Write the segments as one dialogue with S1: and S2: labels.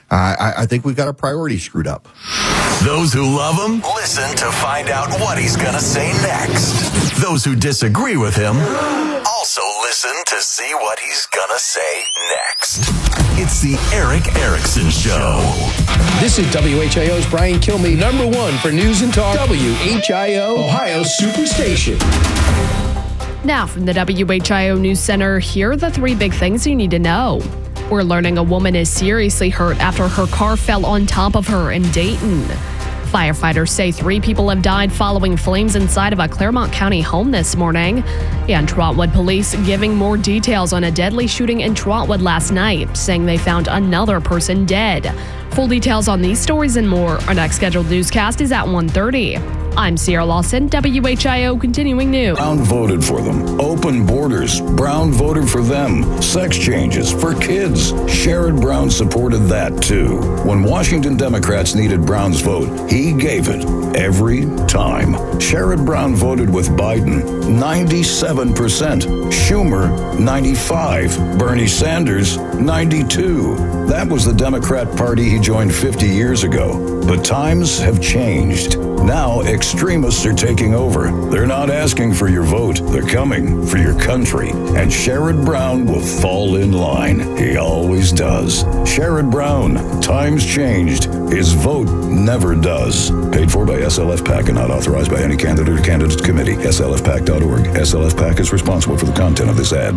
S1: I think we've got our priorities screwed up.
S2: Those who love him, listen to find out what he's going to say next. Those who disagree with him, also listen to see what he's going to say next. It's the Eric Erickson Show.
S3: This is WHIO's Brian Kilmeade, number one for news and talk. WHIO, Ohio Superstation.
S4: Now from the WHIO News Center, here are the three big things you need to know. We're learning a woman is seriously hurt after her car fell on top of her in Dayton. Firefighters say 3 people have died following flames inside of a Claremont County home this morning. And Trotwood police giving more details on a deadly shooting in Trotwood last night, saying they found another person dead. Full details on these stories and more. Our next scheduled newscast is at 1:30. I'm Sierra Lawson, WHIO Continuing News.
S5: Brown voted for them. Open borders. Brown voted for them. Sex changes for kids. Sherrod Brown supported that too. When Washington Democrats needed Brown's vote, he gave it every time. Sherrod Brown voted with Biden 97%. Schumer 95%. Bernie Sanders 92%. That was the Democrat Party he joined 50 years ago. But times have changed. Now extremists are taking over. They're not asking for your vote. They're coming for your country. And Sherrod Brown will fall in line. He always does. Sherrod Brown. Times changed. His vote never does. Paid for by SLF PAC and not authorized by any candidate or candidates committee. SLFPAC.org. SLF PAC is responsible for the content of this ad.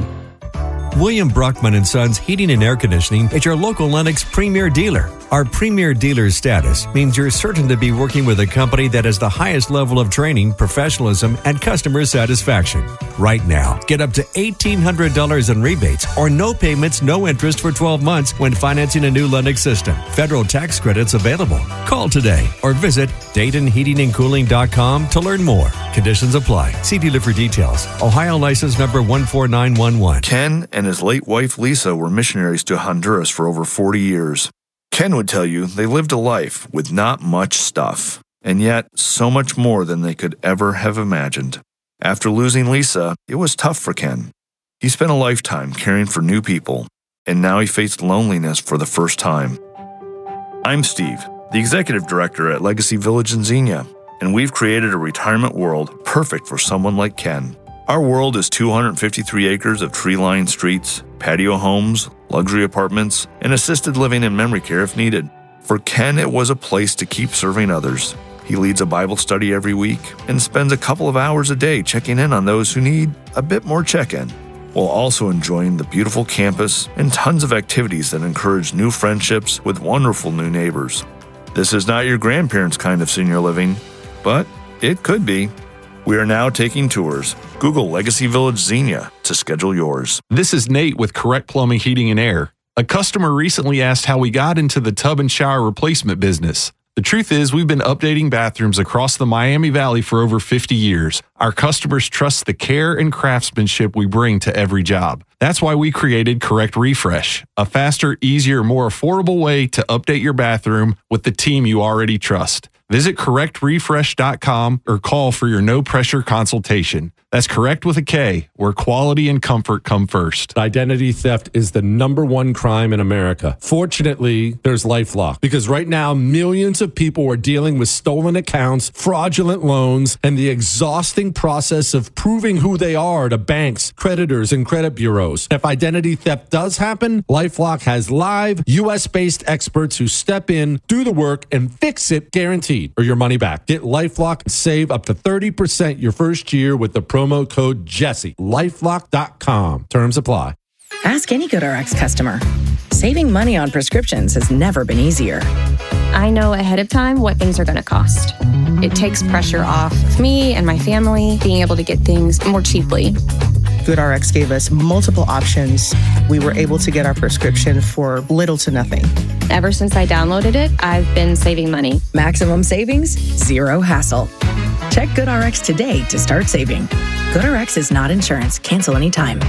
S6: William Brockman & Sons Heating and Air Conditioning is your local Lennox premier dealer. Our premier dealer status means you're certain to be working with a company that has the highest level of training, professionalism, and customer satisfaction. Right now, get up to $1,800 in rebates or no payments, no interest for 12 months when financing a new Lennox system. Federal tax credits available. Call today or visit DaytonHeatingandCooling.com to learn more. Conditions apply. See dealer for details. Ohio license number 14911.
S7: Ken and his late wife Lisa were missionaries to Honduras for over 40 years. Ken would tell you they lived a life with not much stuff, and yet so much more than they could ever have imagined. After losing Lisa, it was tough for Ken. He spent a lifetime caring for new people, and now he faced loneliness for the first time. I'm Steve, the executive director at Legacy Village in Xenia, and we've created a retirement world perfect for someone like Ken. Our world is 253 acres of tree-lined streets, patio homes, luxury apartments, and assisted living and memory care if needed. For Ken, it was a place to keep serving others. He leads a Bible study every week and spends a couple of hours a day checking in on those who need a bit more check-in, while also enjoying the beautiful campus and tons of activities that encourage new friendships with wonderful new neighbors. This is not your grandparents' kind of senior living, but it could be. We are now taking tours. Google Legacy Village Xenia to schedule yours.
S8: This is Nate with Correct Plumbing, Heating, and Air. A customer recently asked how we got into the tub and shower replacement business. The truth is, we've been updating bathrooms across the Miami Valley for over 50 years. Our customers trust the care and craftsmanship we bring to every job. That's why we created Correct Refresh, a faster, easier, more affordable way to update your bathroom with the team you already trust. Visit correctrefresh.com or call for your no-pressure consultation. That's Correct with a K, where quality and comfort come first.
S9: Identity theft is the #1 crime in America. Fortunately, there's LifeLock, because right now, millions of people are dealing with stolen accounts, fraudulent loans, and the exhausting process of proving who they are to banks, creditors, and credit bureaus. If identity theft does happen, LifeLock has live, U.S.-based experts who step in, do the work, and fix it guaranteed, or your money back. Get LifeLock and save up to 30% your first year with the promo code Jesse. LifeLock.com. Terms apply.
S10: Ask any GoodRx customer. Saving money on prescriptions has never been easier.
S11: I know ahead of time what things are going to cost. It takes pressure off of me and my family being able to get things more cheaply.
S10: GoodRx gave us multiple options. We were able to get our prescription for little to nothing.
S11: Ever since I downloaded it, I've been saving money.
S10: Maximum savings, zero hassle. Check GoodRx today to start saving. GoodRx is not insurance. Cancel anytime.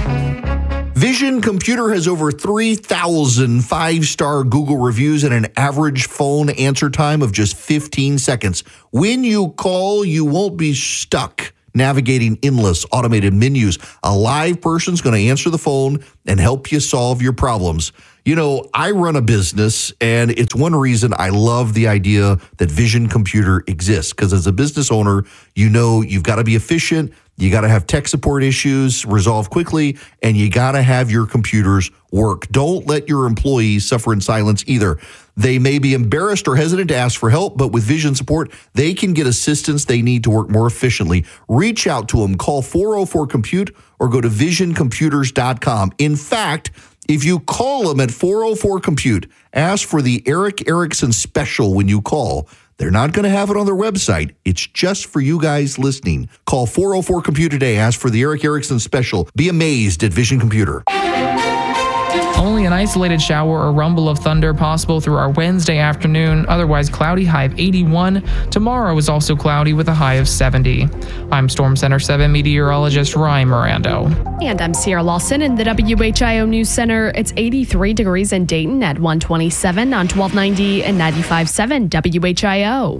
S1: Vision Computer has over 3,000 five-star Google reviews and an average phone answer time of just 15 seconds. When you call, you won't be stuck navigating endless automated menus. A live person's going to answer the phone and help you solve your problems. You know, I run a business, and it's one reason I love the idea that Vision Computer exists, because as a business owner, you know you've got to be efficient, you got to have tech support issues resolved quickly, and you got to have your computers work. Don't let your employees suffer in silence either. They may be embarrassed or hesitant to ask for help, but with Vision support, they can get assistance they need to work more efficiently. Reach out to them. Call 404-COMPUTE or go to visioncomputers.com. In fact, if you call them at 404-COMPUTE, ask for the Eric Erickson special when you call. They're not going to have it on their website. It's just for you guys listening. Call 404-COMPUTE today. Ask for the Eric Erickson special. Be amazed at Vision Computer.
S12: Only an isolated shower or rumble of thunder possible through our Wednesday afternoon. Otherwise cloudy, high of 81. Tomorrow is also cloudy with a high of 70. I'm Storm Center 7 meteorologist Ryan Mirando.
S4: And I'm Sierra Lawson in the WHIO News Center. It's 83 degrees in Dayton at 127 on 1290 and 95.7 WHIO.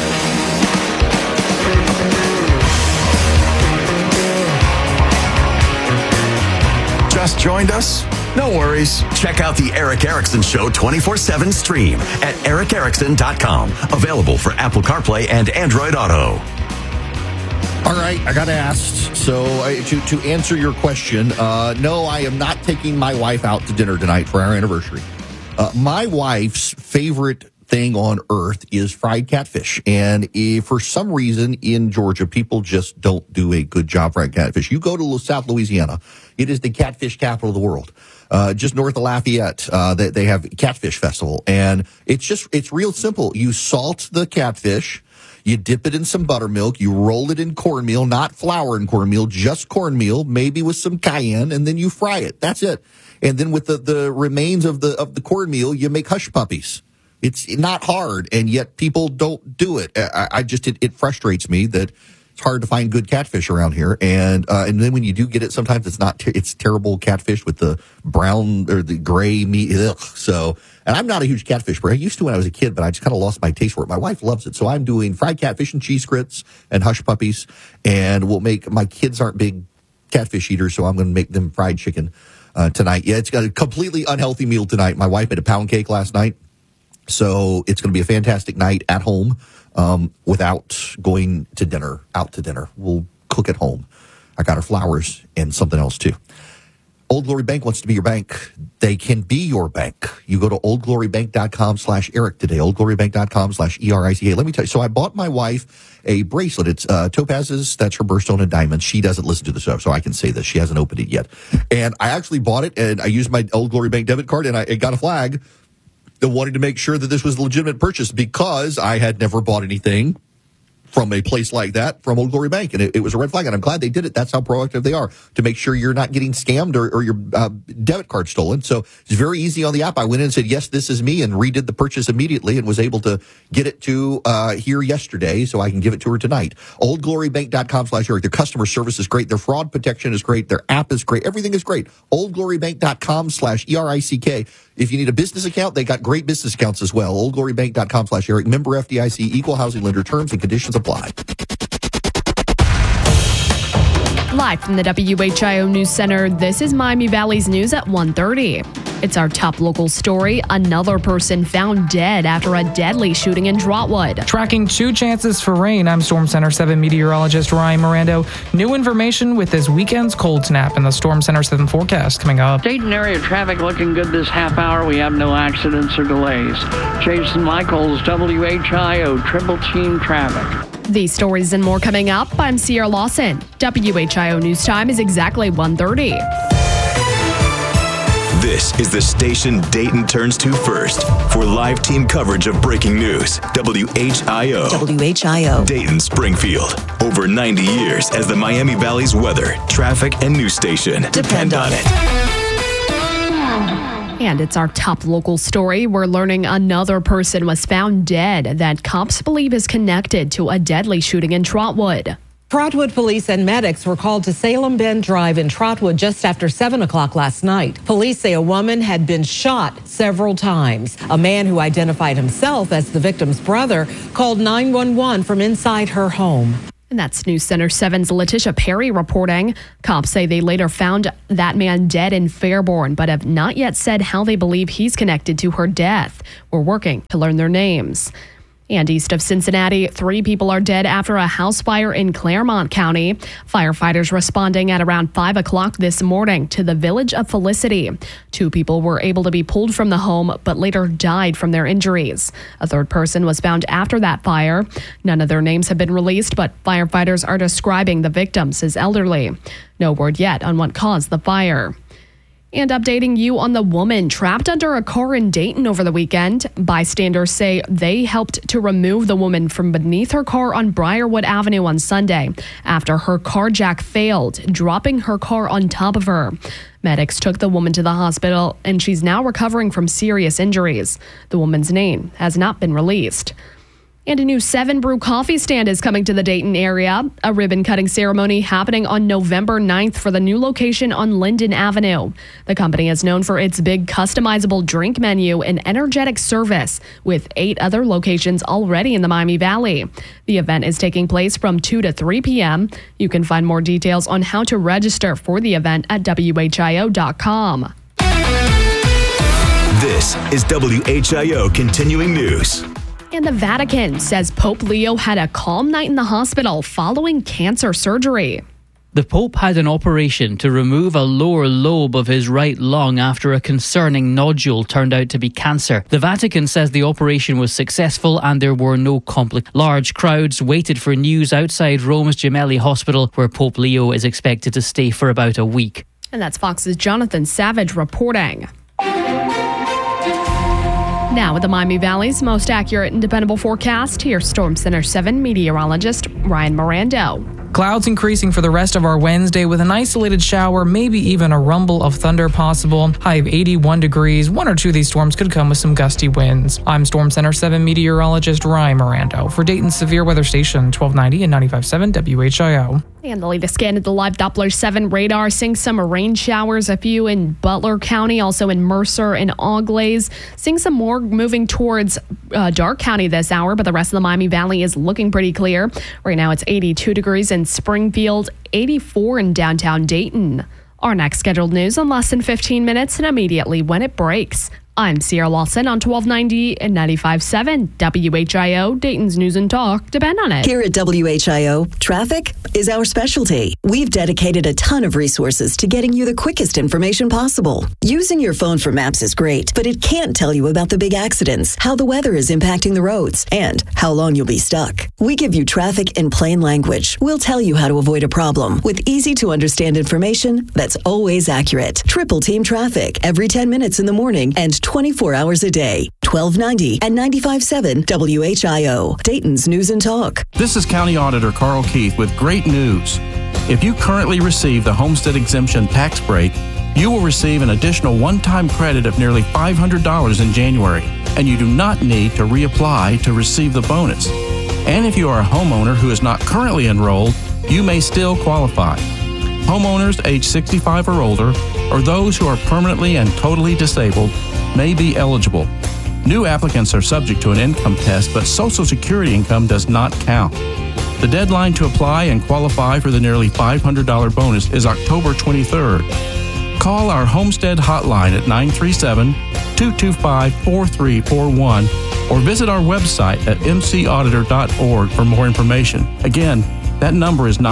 S2: Just joined us? No worries. Check out the Eric Erickson Show 24/7 stream at ericerickson.com. Available for Apple CarPlay and Android Auto.
S1: All right, I got asked. So to answer your question, no, I am not taking my wife out to dinner tonight for our anniversary. My wife's favorite thing on earth is fried catfish. And if for some reason in Georgia, people just don't do a good job fried catfish. You go to South Louisiana, it is the catfish capital of the world. Just north of Lafayette, they have Catfish Festival. And it's real simple. You salt the catfish, you dip it in some buttermilk, you roll it in cornmeal, not flour and cornmeal, just cornmeal, maybe with some cayenne, and then you fry it. That's it. And then with the remains of the cornmeal, you make hush puppies. It's not hard, and yet people don't do it. It frustrates me that it's hard to find good catfish around here. And then when you do get it, sometimes it's terrible catfish with the brown or the gray meat. Ugh. So, and I'm not a huge catfish person. I used to when I was a kid, but I just kind of lost my taste for it. My wife loves it. So I'm doing fried catfish and cheese grits and hush puppies. And my kids aren't big catfish eaters, so I'm going to make them fried chicken tonight. Yeah, it's got a completely unhealthy meal tonight. My wife made a pound cake last night. So it's going to be a fantastic night at home without going out to dinner. We'll cook at home. I got her flowers and something else too. Old Glory Bank wants to be your bank. They can be your bank. You go to oldglorybank.com/Eric today, oldglorybank.com/ERICA. Let me tell you, so I bought my wife a bracelet. It's topazes. That's her birthstone and diamonds. She doesn't listen to the show, so I can say this. She hasn't opened it yet. And I actually bought it, and I used my Old Glory Bank debit card, and I got a flag that wanted to make sure that this was a legitimate purchase because I had never bought anything from a place like that from Old Glory Bank. And it was a red flag, and I'm glad they did it. That's how proactive they are to make sure you're not getting scammed or your debit card stolen. So it's very easy on the app. I went in and said, yes, this is me, and redid the purchase immediately and was able to get it to here yesterday so I can give it to her tonight. oldglorybank.com/Eric. Their customer service is great. Their fraud protection is great. Their app is great. Everything is great. oldglorybank.com/ERICK. If you need a business account, they got great business accounts as well. oldglorybank.com/Eric. Member FDIC, equal housing lender. Terms and conditions apply.
S4: Live from the WHIO News Center, this is Miami Valley's news at 1:30. It's our top local story. Another person found dead after a deadly shooting in Trotwood.
S12: Tracking 2 chances for rain, I'm Storm Center 7 meteorologist Ryan Mirando. New information with this weekend's cold snap in the Storm Center 7 forecast coming up.
S13: Dayton area traffic looking good this half hour. We have no accidents or delays. Jason Michaels, WHIO, Triple Team Traffic.
S4: These stories and more coming up. I'm Sierra Lawson. WHIO News Time is exactly 1:30.
S2: This is the station Dayton turns to first for live team coverage of breaking news. WHIO.
S10: WHIO.
S2: Dayton Springfield. Over 90 years as the Miami Valley's weather, traffic, and news station. Depend on it.
S4: And it's our top local story. We're learning another person was found dead that cops believe is connected to a deadly shooting in Trotwood.
S14: Trotwood police and medics were called to Salem Bend Drive in Trotwood just after 7 o'clock last night. Police say a woman had been shot several times. A man who identified himself as the victim's brother called 911 from inside her home.
S4: And that's News Center 7's Letitia Perry reporting. Cops say they later found that man dead in Fairborn, but have not yet said how they believe he's connected to her death. We're working to learn their names. And east of Cincinnati, 3 people are dead after a house fire in Claremont County. Firefighters responding at around 5 o'clock this morning to the village of Felicity. 2 people were able to be pulled from the home, but later died from their injuries. A 3rd person was found after that fire. None of their names have been released, but firefighters are describing the victims as elderly. No word yet on what caused the fire. And updating you on the woman trapped under a car in Dayton over the weekend. Bystanders say they helped to remove the woman from beneath her car on Briarwood Avenue on Sunday after her car jack failed, dropping her car on top of her. Medics took the woman to the hospital, and she's now recovering from serious injuries. The woman's name has not been released. And a new 7 Brew coffee stand is coming to the Dayton area. A ribbon-cutting ceremony happening on November 9th for the new location on Linden Avenue. The company is known for its big customizable drink menu and energetic service, with 8 other locations already in the Miami Valley. The event is taking place from 2 to 3 p.m. You can find more details on how to register for the event at WHIO.com.
S2: This is WHIO Continuing News.
S4: And the Vatican says Pope Leo had a calm night in the hospital following cancer surgery.
S15: The Pope had an operation to remove a lower lobe of his right lung after a concerning nodule turned out to be cancer. The Vatican says the operation was successful and there were no complications. Large crowds waited for news outside Rome's Gemelli Hospital, where Pope Leo is expected to stay for about a week.
S4: And that's Fox's Jonathan Savage reporting. Now with the Miami Valley's most accurate and dependable forecast, here's Storm Center 7 meteorologist Ryan Mirando.
S12: Clouds increasing for the rest of our Wednesday with an isolated shower, maybe even a rumble of thunder possible. High of 81 degrees. 1 or 2 of these storms could come with some gusty winds. I'm Storm Center 7 meteorologist Ryan Mirando for Dayton's Severe Weather Station 1290 and 95.7 WHIO.
S4: And the latest scan of the live Doppler 7 radar seeing some rain showers, a few in Butler County, also in Mercer and Auglaize. Seeing some more moving towards Dark County this hour, but the rest of the Miami Valley is looking pretty clear. Right now it's 82 degrees in Springfield, 84 in downtown Dayton. Our next scheduled news in less than 15 minutes and immediately when it breaks. I'm Sierra Lawson on 1290 and 95.7 WHIO, Dayton's News and Talk. Depend on it.
S16: Here at WHIO, traffic is our specialty. We've dedicated a ton of resources to getting you the quickest information possible. Using your phone for maps is great, but it can't tell you about the big accidents, how the weather is impacting the roads, and how long you'll be stuck. We give you traffic in plain language. We'll tell you how to avoid a problem with easy-to-understand information that's always accurate. Triple Team Traffic every 10 minutes in the morning and 24 hours a day. 1290 and 95.7 WHIO, Dayton's News and Talk.
S17: This is County Auditor Carl Keith with great news. If you currently receive the Homestead Exemption tax break, you will receive an additional one-time credit of nearly $500 in January, and you do not need to reapply to receive the bonus. And if you are a homeowner who is not currently enrolled, you may still qualify. Homeowners age 65 or older, or those who are permanently and totally disabled, may be eligible. New applicants are subject to an income test, but Social Security income does not count. The deadline to apply and qualify for the nearly $500 bonus is October 23rd. Call our Homestead hotline at 937-225-4341 or visit our website at mcauditor.org for more information. Again, that number is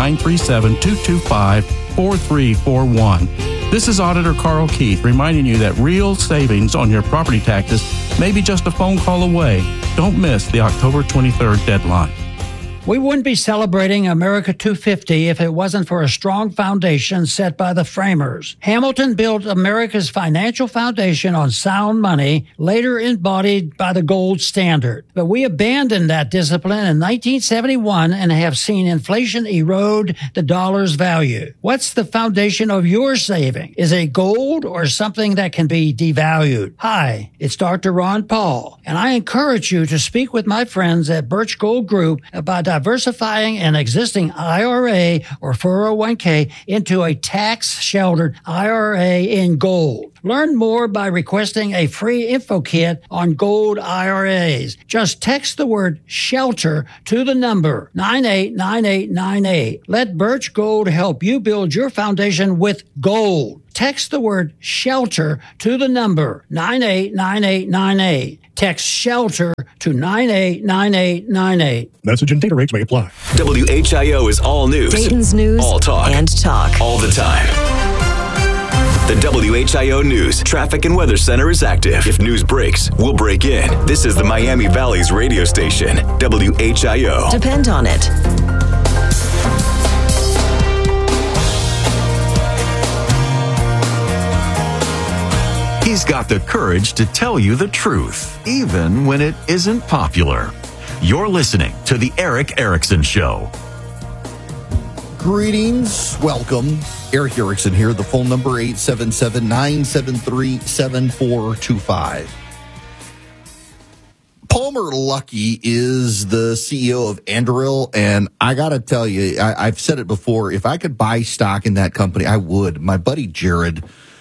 S17: 937-225-4341. This is Auditor Carl Keith reminding you that real savings on your property taxes may be just a phone call away. Don't miss the October 23rd deadline.
S18: We wouldn't be celebrating America 250 if it wasn't for a strong foundation set by the framers. Hamilton built America's financial foundation on sound money, later embodied by the gold standard. But we abandoned that discipline in 1971 and have seen inflation erode the dollar's value. What's the foundation of your saving? Is it gold or something that can be devalued? Hi, it's Dr. Ron Paul, and I encourage you to speak with my friends at Birch Gold Group about diversifying an existing IRA or 401k into a tax-sheltered IRA in gold. Learn more by requesting a free info kit on gold IRAs. Just text the word SHELTER to the number 989898. Let Birch Gold help you build your foundation with gold. Text the word SHELTER to the number 989898. Text SHELTER to 989898.
S19: Message and data rates may apply.
S2: WHIO is all news.
S16: Dayton's news
S2: all talk.
S16: And talk.
S2: All the time. The WHIO News Traffic and Weather Center is active. If news breaks, we'll break in. This is the Miami Valley's radio station, WHIO.
S16: Depend on it.
S2: He's got the courage to tell you the truth, even when it isn't popular. You're listening to The Erick Erickson Show.
S1: Greetings. Welcome. Erick Erickson here. The phone number 877-973-7425. Palmer Luckey is the CEO of Anduril, and I got to tell you, I've said it before, if I could buy stock in that company, I would. My buddy Jared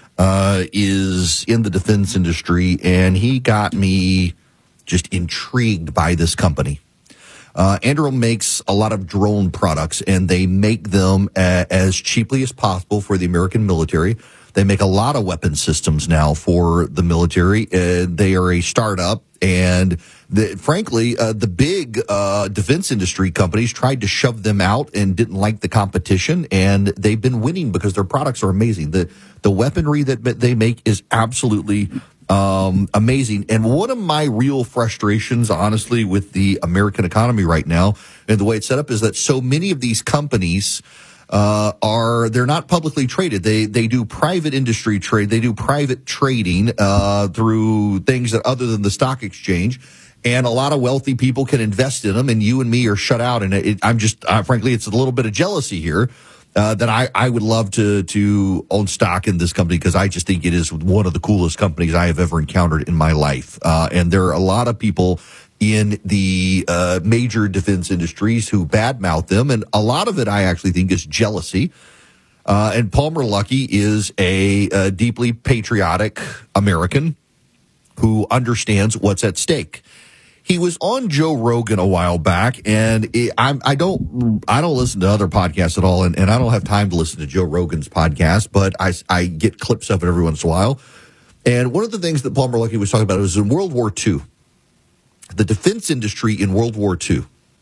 S1: is in the defense industry, and he got me just intrigued by this company. Anduril makes a lot of drone products, and they make them as cheaply as possible for the American military. They make a lot of weapon systems now for the military. They are a startup, and frankly, the big defense industry companies tried to shove them out and didn't like the competition, and they've been winning because their products are amazing. The weaponry that they make is absolutely amazing. And one of my real frustrations, honestly, with the American economy right now and the way it's set up is that so many of these companies they're not publicly traded. They do private industry trade. They do private trading through things that other than the stock exchange. And a lot of wealthy people can invest in them, and you and me are shut out. And I'm just, frankly, it's a little bit of jealousy here. That I would love to own stock in this company because I just think it is one of the coolest companies I have ever encountered in my life. And there are a lot of people in the major defense industries who badmouth them, and a lot of it I actually think is jealousy. And Palmer Luckey is a deeply patriotic American who understands what's at stake. He was on Joe Rogan a while back, and I don't listen to other podcasts at all, and I don't have time to listen to Joe Rogan's podcast, but I get clips of it every once in a while. And one of the things that Palmer Luckey was talking about was in World War II, the defense industry in World War II.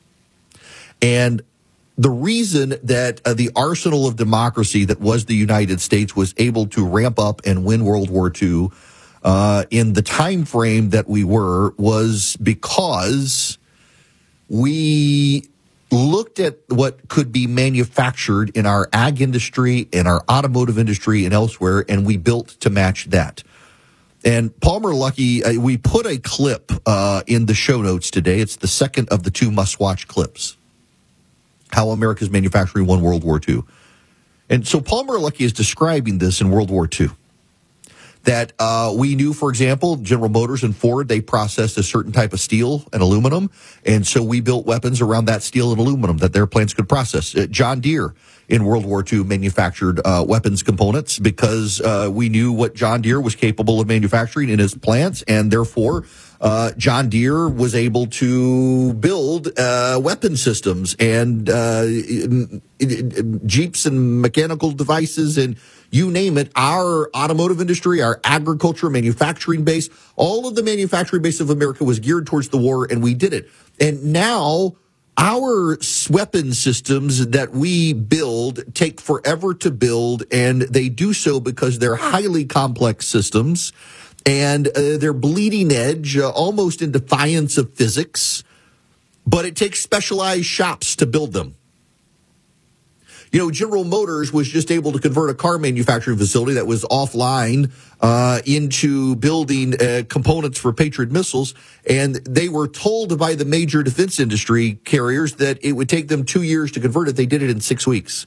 S1: And the reason that the arsenal of democracy that was the United States was able to ramp up and win World War II in the time frame that we were was because we looked at what could be manufactured in our ag industry, in our automotive industry, and elsewhere, and we built to match that. And Palmer Luckey, we put a clip in the show notes today. It's the second of the two must-watch clips, how America's manufacturing won World War II. And so Palmer Luckey is describing this in World War II. That we knew, for example, General Motors and Ford, they processed a certain type of steel and aluminum, and so we built weapons around that steel and aluminum that their plants could process. John Deere in World War II manufactured weapons components because we knew what John Deere was capable of manufacturing in his plants, and therefore John Deere was able to build weapon systems and Jeeps and mechanical devices and you name it. Our automotive industry, our agriculture, manufacturing base, all of the manufacturing base of America was geared towards the war, and we did it. And now our weapon systems that we build take forever to build, and they do so because they're highly complex systems, and they're bleeding edge, almost in defiance of physics, but it takes specialized shops to build them. You know, General Motors was just able to convert a car manufacturing facility that was offline into building components for Patriot missiles, and they were told by the major defense industry carriers that it would take them 2 years to convert it. They did it in 6 weeks.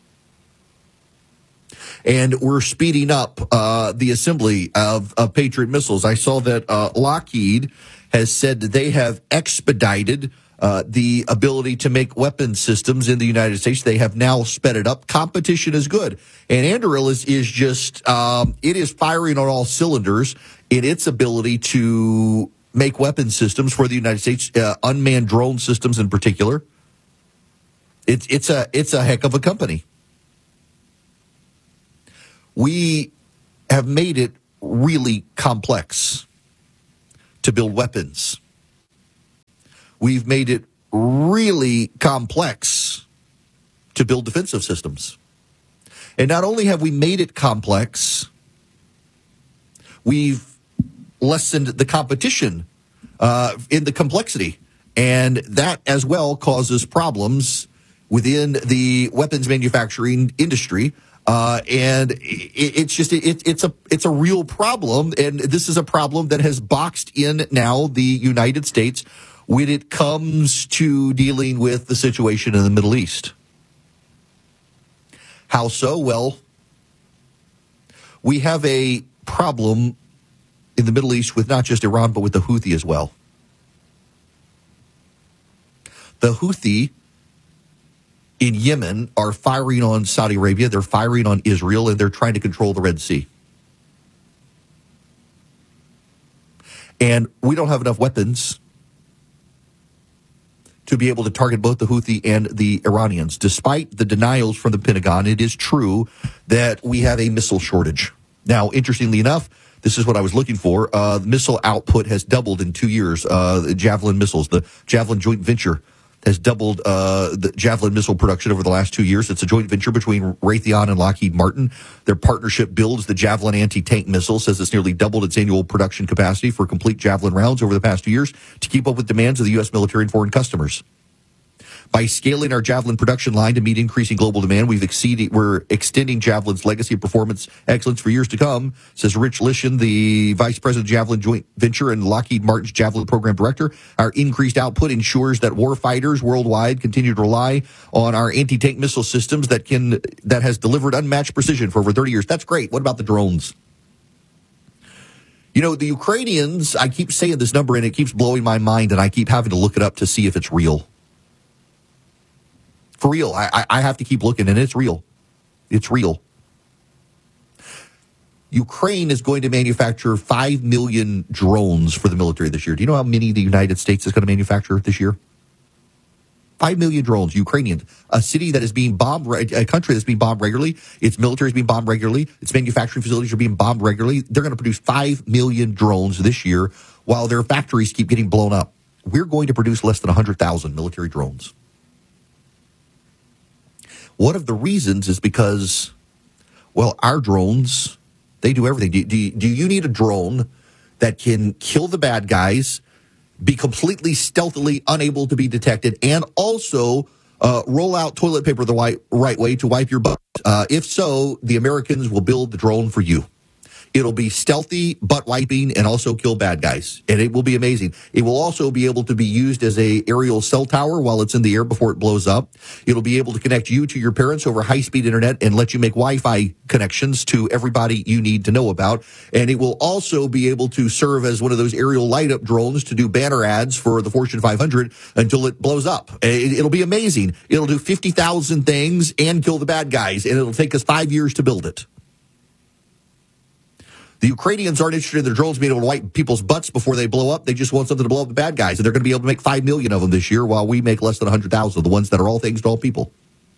S1: And we're speeding up the assembly of Patriot missiles. I saw that Lockheed has said that they have expedited the ability to make weapon systems in the United States. They have now sped it up. Competition is good. And Anduril is just, it is firing on all cylinders in its ability to make weapon systems for the United States, unmanned drone systems in particular. It's a heck of a company. We have made it really complex to build weapons. We've made it really complex to build defensive systems. And not only have we made it complex, we've lessened the competition in the complexity. And that as well causes problems within the weapons manufacturing industry. And it's a real problem. And this is a problem that has boxed in now the United States when it comes to dealing with the situation in the Middle East. How so? Well, we have a problem in the Middle East with not just Iran, but with the Houthi as well. The Houthi in Yemen are firing on Saudi Arabia, they're firing on Israel, and they're trying to control the Red Sea. And we don't have enough weapons to be able to target both the Houthi and the Iranians. Despite the denials from the Pentagon, it is true that we have a missile shortage. Now, interestingly enough, this is what I was looking for. The missile output has doubled in 2 years. The Javelin missiles, the Javelin joint venture has doubled the Javelin missile production over the last 2 years. It's a joint venture between Raytheon and Lockheed Martin. Their partnership builds the Javelin anti-tank missile, says it's nearly doubled its annual production capacity for complete Javelin rounds over the past 2 years to keep up with demands of the U.S. military and foreign customers. By scaling our Javelin production line to meet increasing global demand, we're extending Javelin's legacy of performance excellence for years to come, says Rich Lishan, the Vice President of Javelin Joint Venture and Lockheed Martin's Javelin Program Director. Our increased output ensures that warfighters worldwide continue to rely on our anti-tank missile systems that has delivered unmatched precision for over 30 years. That's great. What about the drones? You know, the Ukrainians, I keep saying this number and it keeps blowing my mind, and I keep having to look it up to see if it's real. For real, I have to keep looking, and it's real. It's real. Ukraine is going to manufacture 5 million drones for the military this year. Do you know how many the United States is going to manufacture this year? 5 million drones, Ukrainians. A city that is being bombed, a country that's being bombed regularly. Its military is being bombed regularly. Its manufacturing facilities are being bombed regularly. They're going to produce 5 million drones this year while their factories keep getting blown up. We're going to produce less than 100,000 military drones. One of the reasons is because, well, our drones, they do everything. Do you need a drone that can kill the bad guys, be completely stealthily unable to be detected, and also roll out toilet paper the right way to wipe your butt? If so, the Americans will build the drone for you. It'll be stealthy, butt wiping, and also kill bad guys. And it will be amazing. It will also be able to be used as a aerial cell tower while it's in the air before it blows up. It'll be able to connect you to your parents over high-speed internet and let you make Wi-Fi connections to everybody you need to know about. And it will also be able to serve as one of those aerial light-up drones to do banner ads for the Fortune 500 until it blows up. It'll be amazing. It'll do 50,000 things and kill the bad guys, and it'll take us 5 years to build it. The Ukrainians aren't interested in their drones being able to wipe people's butts before they blow up. They just want something to blow up the bad guys. And they're going to be able to make 5 million of them this year while we make less than 100,000, the ones that are all things to all people.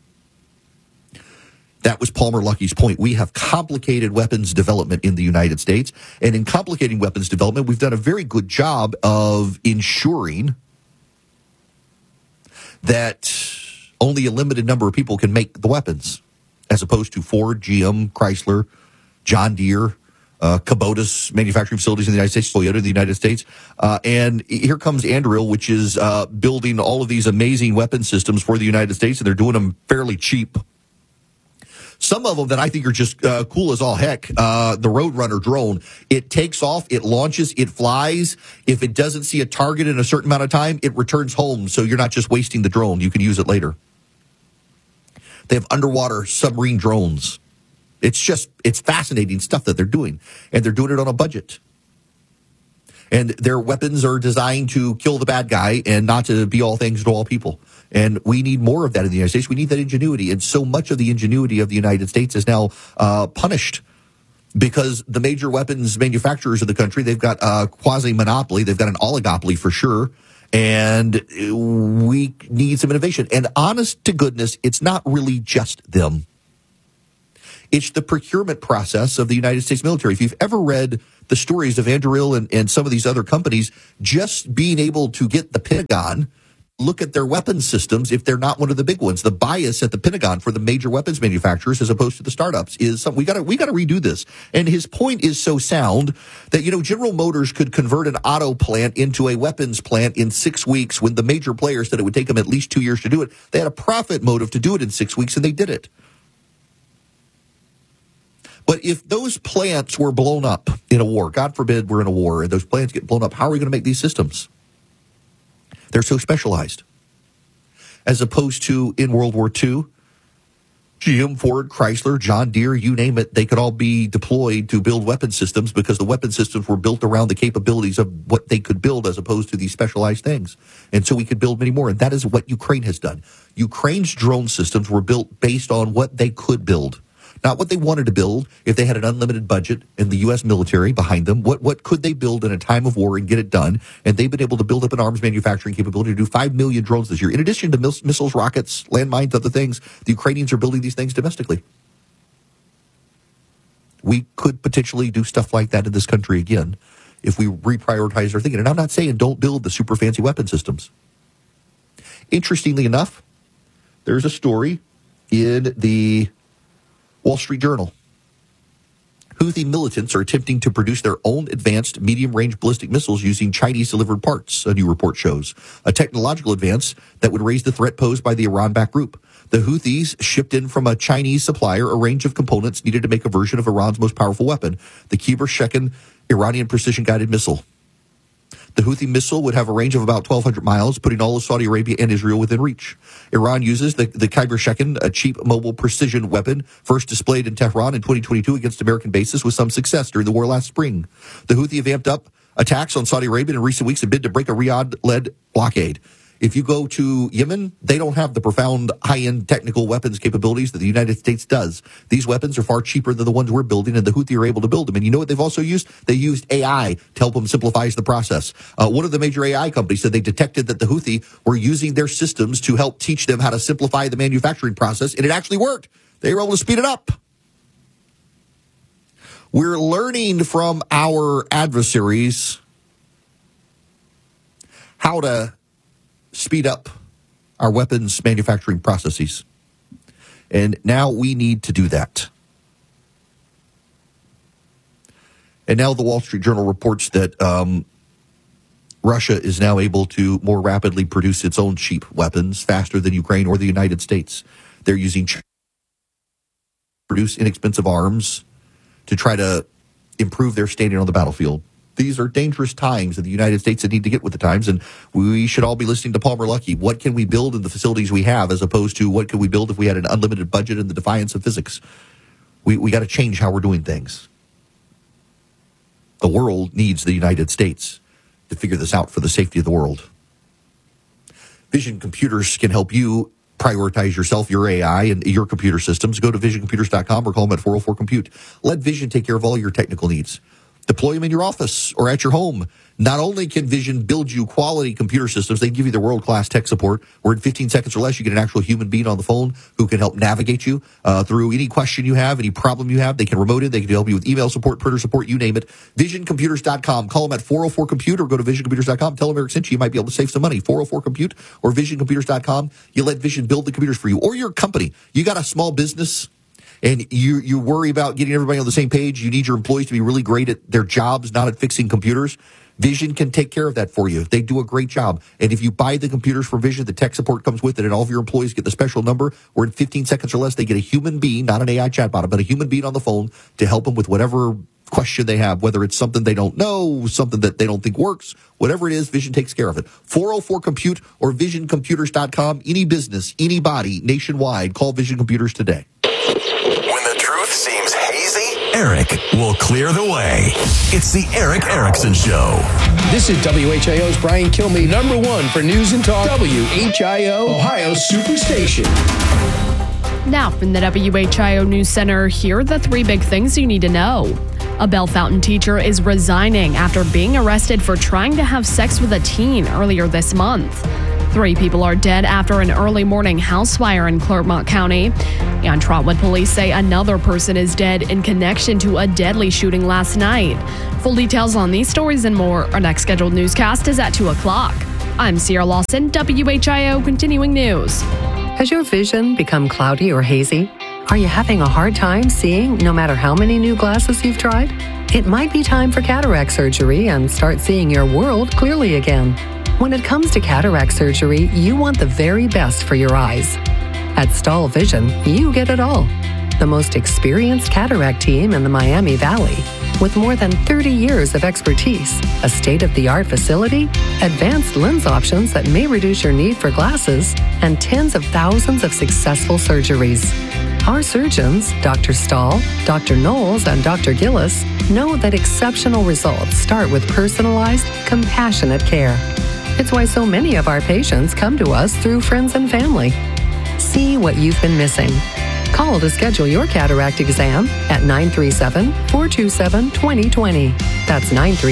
S1: That was Palmer Luckey's point. We have complicated weapons development in the United States. And in complicating weapons development, we've done a very good job of ensuring that only a limited number of people can make the weapons, as opposed to Ford, GM, Chrysler, John Deere, Kubota's manufacturing facilities in the United States, Toyota in the United States. And here comes Anduril, which is building all of these amazing weapon systems for the United States, and they're doing them fairly cheap. Some of them that I think are just cool as all heck. The Roadrunner drone, it takes off, it launches, it flies. If it doesn't see a target in a certain amount of time, it returns home, so you're not just wasting the drone. You can use it later. They have underwater submarine drones. It's fascinating stuff that they're doing, and they're doing it on a budget. And their weapons are designed to kill the bad guy and not to be all things to all people. And we need more of that in the United States. We need that ingenuity. And so much of the ingenuity of the United States is now punished because the major weapons manufacturers of the country, they've got a quasi-monopoly. They've got an oligopoly for sure. And we need some innovation. And honest to goodness, it's not really just them. It's the procurement process of the United States military. If you've ever read the stories of Anduril and some of these other companies, just being able to get the Pentagon look at their weapons systems, if they're not one of the big ones, the bias at the Pentagon for the major weapons manufacturers as opposed to the startups is something we got to redo this. And his point is so sound that, General Motors could convert an auto plant into a weapons plant in 6 weeks when the major players said it would take them at least 2 years to do it. They had a profit motive to do it in 6 weeks, and they did it. But if those plants were blown up in a war, God forbid we're in a war, and those plants get blown up, how are we going to make these systems? They're so specialized. As opposed to in World War II, GM, Ford, Chrysler, John Deere, you name it, they could all be deployed to build weapon systems because the weapon systems were built around the capabilities of what they could build as opposed to these specialized things. And so we could build many more. And that is what Ukraine has done. Ukraine's drone systems were built based on what they could build. Not what they wanted to build. If they had an unlimited budget and the U.S. military behind them, what could they build in a time of war and get it done? And they've been able to build up an arms manufacturing capability to do 5 million drones this year. In addition to missiles, rockets, landmines, other things, the Ukrainians are building these things domestically. We could potentially do stuff like that in this country again if we reprioritize our thinking. And I'm not saying don't build the super fancy weapon systems. Interestingly enough, there's a story in the Wall Street Journal. Houthi militants are attempting to produce their own advanced medium-range ballistic missiles using Chinese-delivered parts, a new report shows. A technological advance that would raise the threat posed by the Iran-backed group. The Houthis shipped in from a Chinese supplier a range of components needed to make a version of Iran's most powerful weapon, the Kibar-Shekin Iranian precision-guided missile. The Houthi missile would have a range of about 1,200 miles, putting all of Saudi Arabia and Israel within reach. Iran uses the Kibar-Shekin, a cheap mobile precision weapon, first displayed in Tehran in 2022 against American bases with some success during the war last spring. The Houthi have amped up attacks on Saudi Arabia in recent weeks in bid to break a Riyadh-led blockade. If you go to Yemen, they don't have the profound high-end technical weapons capabilities that the United States does. These weapons are far cheaper than the ones we're building, and the Houthi are able to build them. And you know what they've also used? They used AI to help them simplify the process. One of the major AI companies said they detected that the Houthi were using their systems to help teach them how to simplify the manufacturing process, and it actually worked. They were able to speed it up. We're learning from our adversaries how to speed up our weapons manufacturing processes. And now we need to do that. And now the Wall Street Journal reports that Russia is now able to more rapidly produce its own cheap weapons faster than Ukraine or the United States. They're using China to produce inexpensive arms to try to improve their standing on the battlefield. These are dangerous times in the United States that need to get with the times, and we should all be listening to Palmer Luckey. What can we build in the facilities we have as opposed to what could we build if we had an unlimited budget in the defiance of physics? We got to change how we're doing things. The world needs the United States to figure this out for the safety of the world. Vision Computers can help you prioritize yourself, your AI, and your computer systems. Go to visioncomputers.com or call them at 404-COMPUTE. Let Vision take care of all your technical needs. Deploy them in your office or at your home. Not only can Vision build you quality computer systems, they give you the world-class tech support, where in 15 seconds or less, you get an actual human being on the phone who can help navigate you through any question you have, any problem you have. They can remote it. They can help you with email support, printer support, you name it. VisionComputers.com. Call them at 404-COMPUTE or go to VisionComputers.com. Tell them Eric sent you. You might be able to save some money. 404-COMPUTE or VisionComputers.com. You let Vision build the computers for you or your company. You got a small business and you worry about getting everybody on the same page. You need your employees to be really great at their jobs, not at fixing computers. Vision can take care of that for you. They do a great job. And if you buy the computers from Vision, the tech support comes with it, and all of your employees get the special number where in 15 seconds or less, they get a human being, not an AI chatbot, but a human being on the phone to help them with whatever question they have, whether it's something they don't know, something that they don't think works, whatever it is, Vision takes care of it. 404-COMPUTE or VisionComputers.com. Any business, anybody, nationwide, call Vision Computers today.
S2: When the truth seems hazy Eric will clear the way. It's the Eric Erickson Show.
S3: This is WHIO's Brian Kilmeade, number one for news and talk. WHIO, Ohio Superstation.
S4: Now from the WHIO News Center, here are the three big things you need to know. A Bell Fountain teacher is resigning after being arrested for trying to have sex with a teen earlier this month. 3 people are dead after an early morning house fire in Clermont County. And Trotwood police say another person is dead in connection to a deadly shooting last night. Full details on these stories and more. Our next scheduled newscast is at 2 o'clock. I'm Sierra Lawson, WHIO Continuing News.
S19: Has your vision become cloudy or hazy? Are you having a hard time seeing no matter how many new glasses you've tried? It might be time for cataract surgery and start seeing your world clearly again. When it comes to cataract surgery, you want the very best for your eyes. At Stahl Vision, you get it all. The most experienced cataract team in the Miami Valley, with more than 30 years of expertise, a state-of-the-art facility, advanced lens options that may reduce your need for glasses, and tens of thousands of successful surgeries. Our surgeons, Dr. Stahl, Dr. Knowles, and Dr. Gillis, know that exceptional results start with personalized, compassionate care. It's why so many of our patients come to us through friends and family. See what you've been missing. Call to schedule your cataract exam at 937-427-2020. That's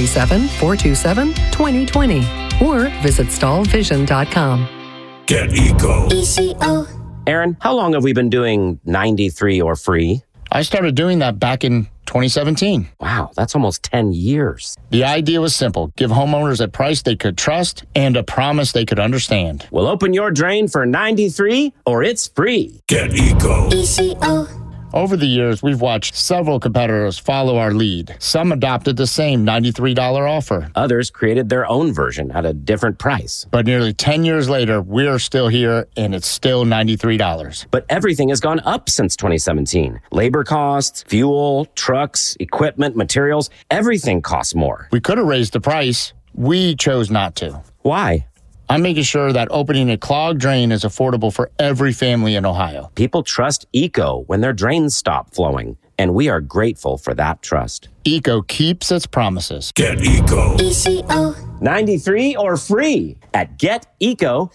S19: 937-427-2020. Or visit stahlvision.com.
S20: Get Eco.
S21: ECO. Aaron, how long have we been doing 93 or free?
S22: I started doing that back in 2017.
S21: Wow, that's almost 10 years.
S22: The idea was simple. Give homeowners a price they could trust and a promise they could understand.
S21: Well, open your drain for 93 or it's free.
S20: Get Eco.
S21: ECO.
S22: Over the years, we've watched several competitors follow our lead. Some adopted the same $93 offer.
S21: Others created their own version at a different price.
S22: But nearly 10 years later, we're still here, and it's still $93.
S21: But everything has gone up since 2017. Labor costs, fuel, trucks, equipment, materials, everything costs more.
S22: We could have raised the price. We chose not to.
S21: Why?
S22: I'm making sure that opening a clogged drain is affordable for every family in Ohio.
S21: People trust Eco when their drains stop flowing, and we are grateful for that trust.
S22: Eco keeps its promises.
S20: Get Eco.
S21: ECO. 93 or free at geteco.com.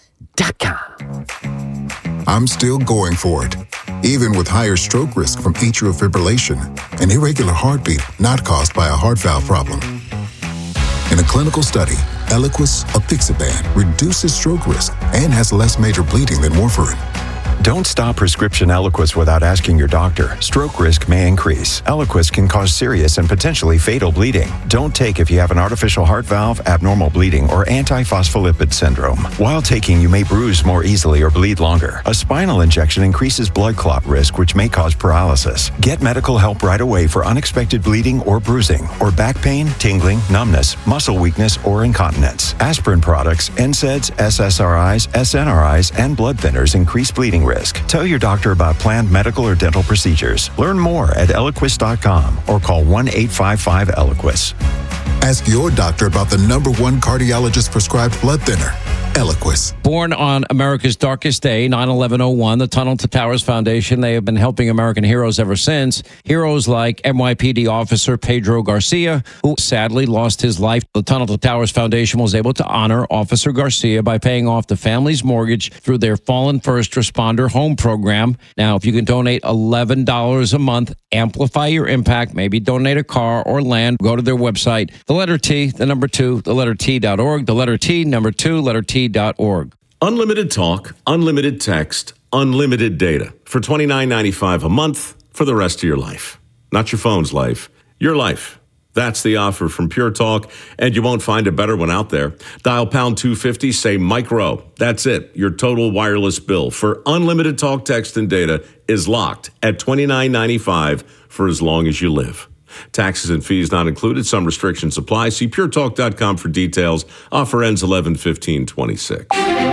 S23: I'm still going for it, even with higher stroke risk from atrial fibrillation, an irregular heartbeat not caused by a heart valve problem. In a clinical study, Eliquis apixaban reduces stroke risk and has less major bleeding than warfarin.
S24: Don't stop prescription Eliquis without asking your doctor. Stroke risk may increase. Eliquis can cause serious and potentially fatal bleeding. Don't take if you have an artificial heart valve, abnormal bleeding, or antiphospholipid syndrome. While taking, you may bruise more easily or bleed longer. A spinal injection increases blood clot risk, which may cause paralysis. Get medical help right away for unexpected bleeding or bruising, or back pain, tingling, numbness, muscle weakness, or incontinence. Aspirin products, NSAIDs, SSRIs, SNRIs, and blood thinners increase bleeding risk. Tell your doctor about planned medical or dental procedures. Learn more at Eliquis.com or call 1-855-ELIQUIS.
S23: Ask your doctor about the #1 cardiologist-prescribed blood thinner, Eliquis.
S25: Born on America's darkest day, 9/11/01, the Tunnel to Towers Foundation, they have been helping American heroes ever since. Heroes like NYPD officer Pedro Garcia, who sadly lost his life. The Tunnel to Towers Foundation was able to honor Officer Garcia by paying off the family's mortgage through their Fallen First Responder Home Program. Now, if you can donate $11 a month, amplify your impact, maybe donate a car or land, go to their website, the letter T, the number 2, the letter T.org, the letter T, number 2, letter T.org.
S26: Unlimited talk, unlimited text, unlimited data for $29.95 a month for the rest of your life. Not your phone's life, your life. That's the offer from Pure Talk, and you won't find a better one out there. Dial pound 250, say micro. That's it. Your total wireless bill for unlimited talk, text, and data is locked at $29.95 for as long as you live. Taxes and fees not included. Some restrictions apply. See puretalk.com for details. Offer ends 11/15/26.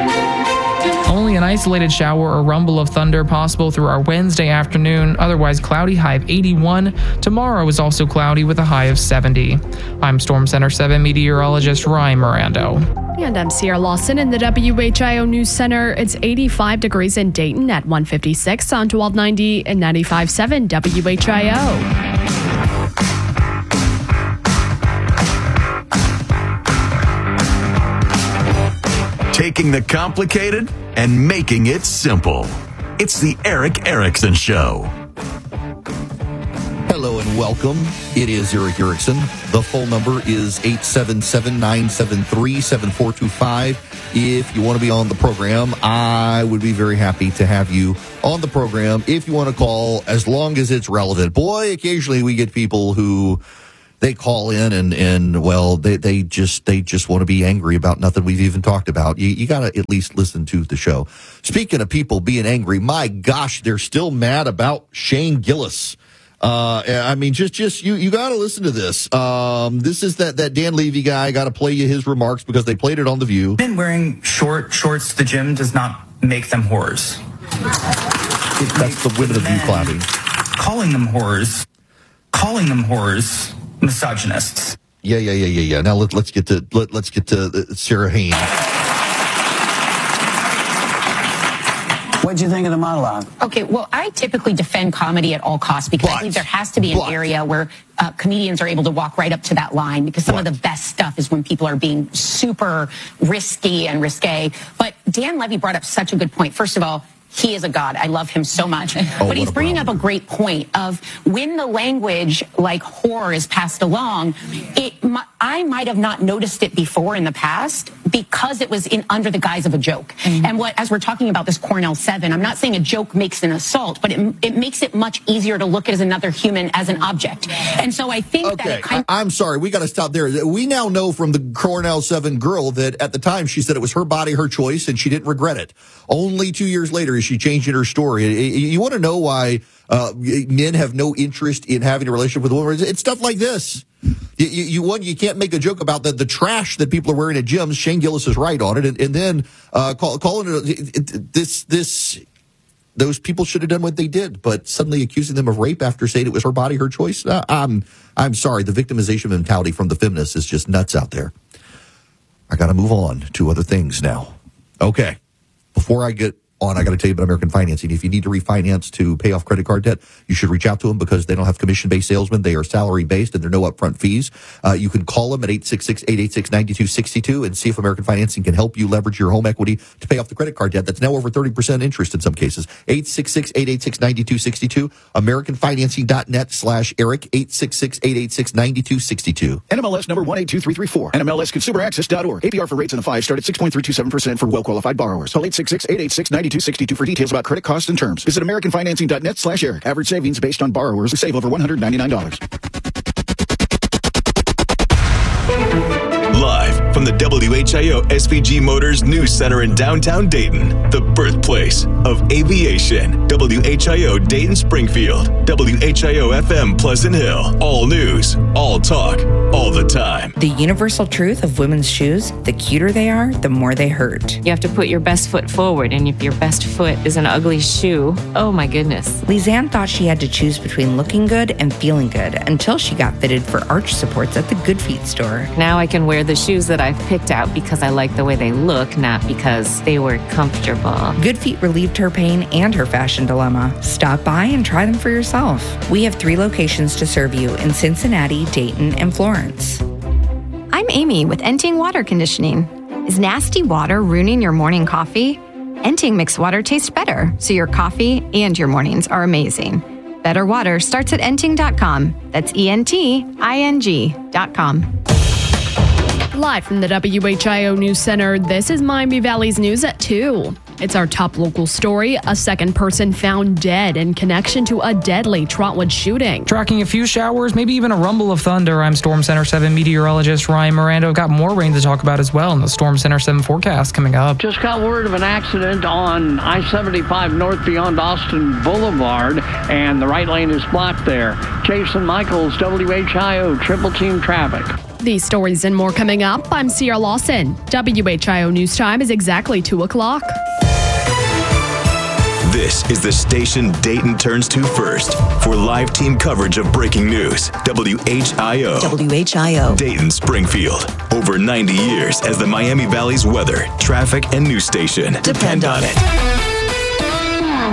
S12: Only an isolated shower or rumble of thunder possible through our Wednesday afternoon. Otherwise cloudy, high of 81. Tomorrow is also cloudy with a high of 70. I'm Storm Center 7 meteorologist Ryan Mirando.
S4: And I'm Sierra Lawson in the WHIO News Center. It's 85 degrees in Dayton at 156 on 1290 and 95.7 WHIO.
S2: taking the complicated and making it simple. It's the Erick Erickson Show.
S1: Hello and welcome. It is Erick Erickson. The phone number is 877-973-7425. If you want to be on the program, I would be very happy to have you on the program. If you want to call, as long as it's relevant. Boy, occasionally we get people who they call in and well, they just want to be angry about nothing we've even talked about. You got to at least listen to the show. Speaking of people being angry, my gosh, they're still mad about Shane Gillis. I mean, just you got to listen to this. This is that Dan Levy guy. I got to play you his remarks because they played it on The View.
S5: Men wearing shorts to the gym does not make them whores.
S1: That's the women of View clapping.
S5: Calling them whores, misogynists.
S1: Yeah. Now let's get to Sarah Haynes.
S6: What'd you think of the monologue? Okay, well, I typically defend comedy at all costs because I think there has to be an area where comedians are able to walk right up to that line because some of the best stuff is when people are being super risky and risque. But Dan Levy brought up such a good point. First of all, he is a god. I love him so much. But he's bringing up a great point of when the language like whore is passed along, I might have not noticed it before in the past because it was under the guise of a joke. And as we're talking about this Cornell 7, I'm not saying a joke makes an assault, but it makes it much easier to look at as another human as an object. And so I think that
S1: I'm sorry, we got to stop there. We now know from the Cornell 7 girl that at the time she said it was her body, her choice, and she didn't regret it. Only 2 years later is she changing her story. You want to know why men have no interest in having a relationship with a woman? It's stuff like this. You can't make a joke about the trash that people are wearing at gyms. Shane Gillis is right on it, and then calling it this. Those people should have done what they did, but suddenly accusing them of rape after saying it was her body, her choice. I'm sorry. The victimization mentality from the feminists is just nuts out there. I got to move on to other things now. Okay, before I get on, I got to tell you about American Financing. If you need to refinance to pay off credit card debt, you should reach out to them because they don't have commission-based salesmen. They are salary-based, and there are no upfront fees. You can call them at 866-886-9262 and see if American Financing can help you leverage your home equity to pay off the credit card debt. That's now over 30% interest in some cases. 866-886-9262, AmericanFinancing.net/Eric, 866-886-9262.
S7: NMLS number 182334, NMLSConsumerAccess.org. APR for rates in the 5 start at 6.327% for well-qualified borrowers. Call 866-886-9262 for details about credit costs and terms. Visit AmericanFinancing.net/Eric. Average savings based on borrowers who save over $199.
S2: Live from the WHIO SVG Motors News Center in downtown Dayton, the birthplace of aviation. WHIO Dayton Springfield, WHIO FM Pleasant Hill. All news, all talk, all the time.
S8: The universal truth of women's shoes, the cuter they are, the more they hurt.
S9: You have to put your best foot forward, and if your best foot is an ugly shoe, oh my goodness.
S8: Lizanne thought she had to choose between looking good and feeling good until she got fitted for arch supports at the Good Feet store.
S9: Now I can wear the shoes that I've picked out because I like the way they look, not because they were comfortable.
S8: Good Feet relieved her pain and her fashion dilemma. Stop by and try them for yourself. We have 3 locations to serve you in Cincinnati, Dayton, and Florence.
S11: I'm Amy with Enting Water Conditioning. Is nasty water ruining your morning coffee? Enting makes water taste better, so your coffee and your mornings are amazing. Better water starts at enting.com. That's ENTING.com.
S4: Live from the WHIO News Center, this is Miami Valley's News at 2. It's our top local story. A second person found dead in connection to a deadly Trotwood shooting.
S12: Tracking a few showers, maybe even a rumble of thunder. I'm Storm Center 7 meteorologist Ryan Miranda. We've got more rain to talk about as well in the Storm Center 7 forecast coming up.
S13: Just got word of an accident on I-75 north beyond Austin Boulevard, and the right lane is blocked there. Jason Michaels, WHIO, Triple Team Traffic.
S4: These stories and more coming up. I'm Sierra Lawson. WHIO News Time is exactly 2 o'clock.
S2: This is the station Dayton turns to first for live team coverage of breaking news. WHIO.
S16: WHIO.
S2: Dayton Springfield. Over 90 years as the Miami Valley's weather, traffic, and news station. Depend on it.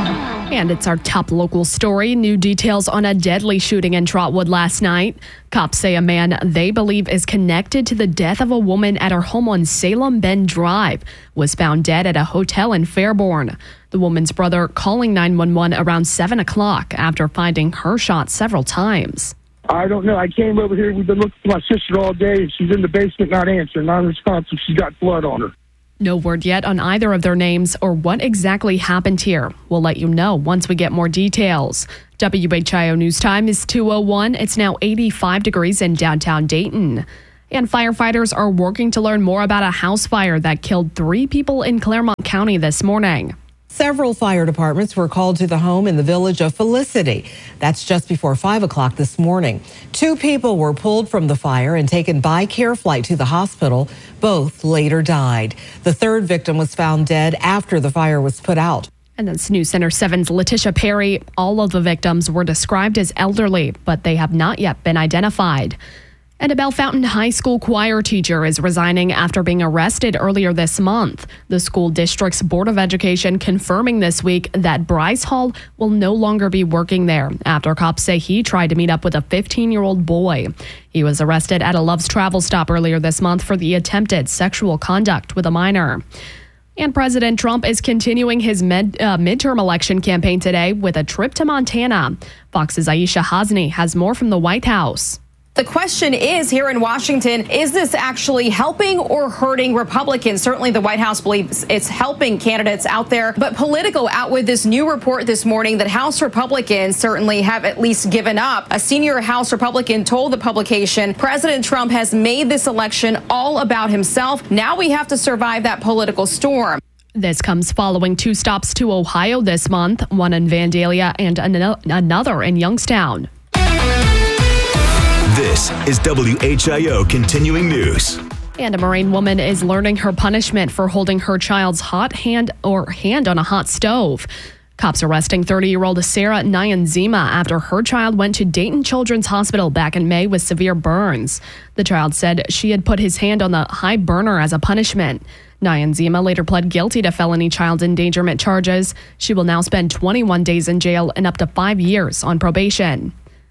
S4: And it's our top local story. New details on a deadly shooting in Trotwood last night. Cops say a man they believe is connected to the death of a woman at her home on Salem Bend Drive was found dead at a hotel in Fairborn. The woman's brother calling 911 around 7 o'clock after finding her shot several times.
S3: I don't know. I came over here. We've been looking for my sister all day. She's in the basement, not answering, non-responsive. She's got blood on her.
S4: No word yet on either of their names or what exactly happened here. We'll let you know once we get more details. WHIO News Time is 2:01. It's now 85 degrees in downtown Dayton. And firefighters are working to learn more about a house fire that killed 3 people in Claremont County this morning.
S10: Several fire departments were called to the home in the village of Felicity. That's just before 5 o'clock this morning. 2 people were pulled from the fire and taken by care flight to the hospital. Both later died. The 3rd victim was found dead after the fire was put out.
S4: And that's News Center 7's Letitia Perry. All of the victims were described as elderly, but they have not yet been identified. And a Bellefontaine High School choir teacher is resigning after being arrested earlier this month. The school district's Board of Education confirming this week that Bryce Hall will no longer be working there after cops say he tried to meet up with a 15-year-old boy. He was arrested at a Love's Travel stop earlier this month for the attempted sexual conduct with a minor. And President Trump is continuing his midterm election campaign today with a trip to Montana. Fox's Aisha Hasni has more from the White House.
S14: The question is here in Washington, is this actually helping or hurting Republicans? Certainly the White House believes it's helping candidates out there. But Politico out with this new report this morning that House Republicans certainly have at least given up. A senior House Republican told the publication, President Trump has made this election all about himself. Now we have to survive that political storm.
S4: This comes following 2 stops to Ohio this month, one in Vandalia and another in Youngstown.
S2: This is WHIO Continuing News.
S4: And a Marine woman is learning her punishment for holding her child's hot hand on a hot stove. Cops arresting 30-year-old Sarah Nyanzima after her child went to Dayton Children's Hospital back in May with severe burns. The child said she had put his hand on the high burner as a punishment. Nyanzima later pled guilty to felony child endangerment charges. She will now spend 21 days in jail and up to 5 years on probation.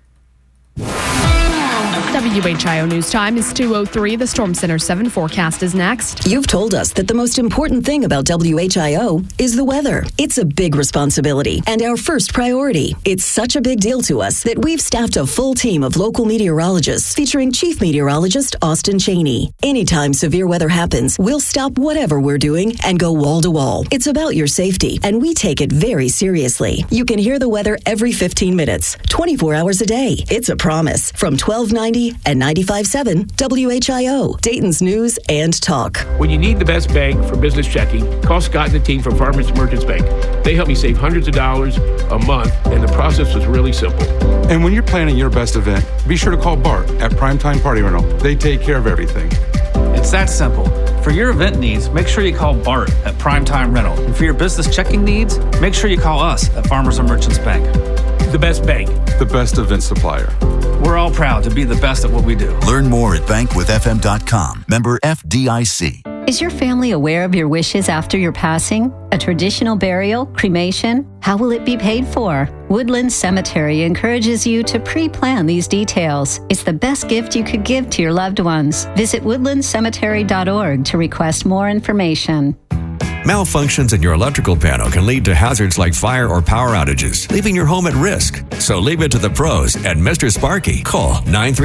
S4: WHIO News Time is 2:03. The Storm Center 7 forecast is next.
S16: You've told us that the most important thing about WHIO is the weather. It's a big responsibility and our first priority. It's such a big deal to us that we've staffed a full team of local meteorologists featuring Chief Meteorologist Austin Cheney. Anytime severe weather happens, we'll stop whatever we're doing and go wall to wall. It's about your safety, and we take it very seriously. You can hear the weather every 15 minutes, 24 hours a day. It's a promise from 1290 and 95.7 WHIO, Dayton's News and Talk.
S15: When you need the best bank for business checking, call Scott and the team from Farmers Merchants Bank. They help me save hundreds of dollars a month, and the process was really simple.
S17: And when you're planning your best event, be sure to call Bart at Primetime Party Rental. They take care of everything.
S18: It's that simple. For your event needs, make sure you call Bart at Primetime Rental. And for your business checking needs, make sure you call us at Farmers and Merchants Bank.
S15: The best bank.
S17: The best event supplier.
S18: We're all proud to be the best at what we do.
S2: Learn more at bankwithfm.com. Member FDIC.
S27: Is your family aware of your wishes after your passing? A traditional burial? Cremation? How will it be paid for? Woodland Cemetery encourages you to pre-plan these details. It's the best gift you could give to your loved ones. Visit woodlandcemetery.org to request more information.
S28: Malfunctions in your electrical panel can lead to hazards like fire or power outages, leaving your home at risk. So leave it to the pros at Mr. Sparky. Call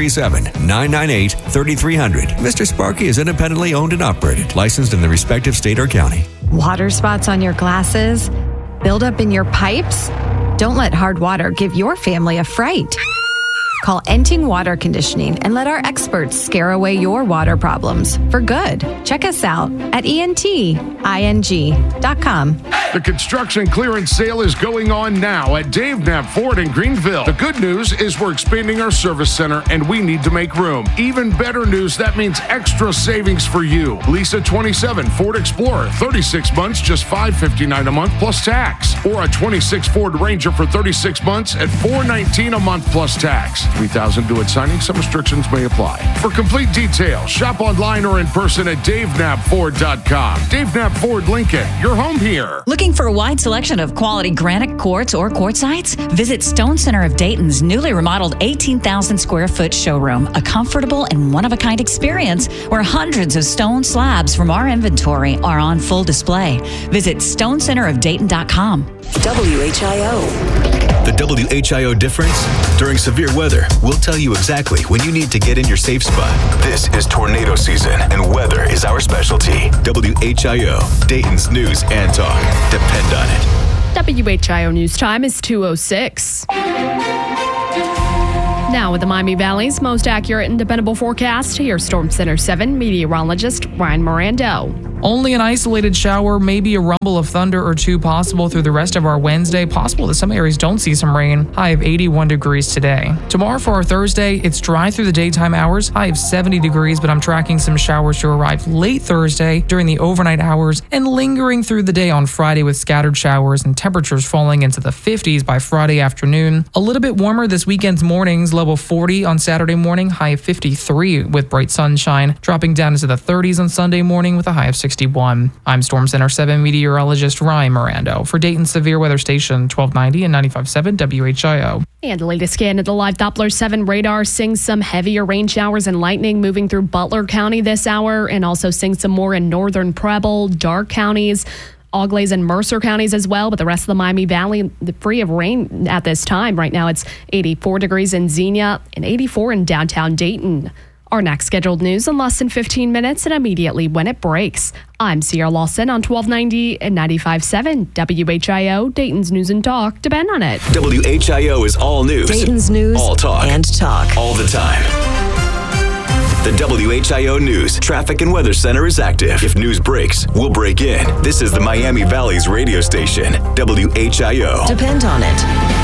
S28: 937-998-3300. Mr. Sparky is independently owned and operated, licensed in the respective state or county.
S11: Water spots on your glasses? Buildup in your pipes? Don't let hard water give your family a fright. Call Enting Water Conditioning and let our experts scare away your water problems for good. Check us out at enting.com.
S29: The construction clearance sale is going on now at Dave Knapp Ford in Greenville. The good news is we're expanding our service center and we need to make room. Even better news, that means extra savings for you. Lisa 27 Ford Explorer, 36 months, just $559 a month plus tax. Or a 26 Ford Ranger for 36 months at $419 a month plus tax. $3,000 due at signing. Some restrictions may apply. For complete details, shop online or in person at DaveKnappFord.com. Dave Knapp Ford Lincoln, your home here.
S10: Look
S5: Looking for a wide selection of quality granite quartz or quartzites? Visit Stone Center of Dayton's newly remodeled 18,000 square foot showroom, a comfortable and one-of-a-kind experience where hundreds of stone slabs from our inventory are on full display. Visit stonecenterofdayton.com.
S19: WHIO. The WHIO difference? During severe weather, we'll tell you exactly when you need to get in your safe spot. This is tornado season, and weather is our specialty. WHIO, Dayton's news and talk. Depend on it.
S4: WHIO News Time is 2:06. Now with the Miami Valley's most accurate and dependable forecast, here's Storm Center 7 meteorologist Ryan Mirando.
S12: Only an isolated shower, maybe a rumble of thunder or two possible through the rest of our Wednesday. Possible that some areas don't see some rain. High of 81 degrees today. Tomorrow for our Thursday, it's dry through the daytime hours. High of 70 degrees, but I'm tracking some showers to arrive late Thursday during the overnight hours and lingering through the day on Friday with scattered showers and temperatures falling into the 50s by Friday afternoon. A little bit warmer this weekend's mornings, low of 40 on Saturday morning, high of 53 with bright sunshine, dropping down into the 30s on Sunday morning with a high of 61. I'm Storm Center 7 meteorologist Ryan Mirando for Dayton's Severe Weather Station 1290 and 95.7 WHIO.
S4: And the latest scan of the live Doppler 7 radar sings some heavier rain showers and lightning moving through Butler County this hour, and also seeing some more in northern Preble, Darke counties, Auglaize and Mercer counties as well, but the rest of the Miami Valley free of rain at this time. Right now it's 84 degrees in Xenia and 84 in downtown Dayton. Our next scheduled news in less than 15 minutes and immediately when it breaks. I'm Sierra Lawson on 1290 and 95.7 WHIO, Dayton's News and Talk. Depend on it.
S19: WHIO is all news.
S16: Dayton's news
S19: all talk.
S16: And talk.
S19: All the time. The WHIO News Traffic and Weather Center is active. If news breaks, we'll break in. This is the Miami Valley's radio station, WHIO.
S16: Depend on it.